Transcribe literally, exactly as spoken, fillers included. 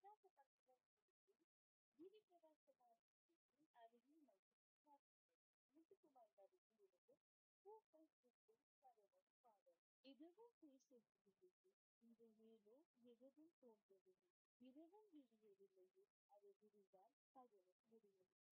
இதுவும் பேசுகிறது. இன்று ஏதோ எதுவும் தோன்றுகிறது. இரவும் விடியவில்லையே. அது விடிந்தால் பகலும் முடியும்.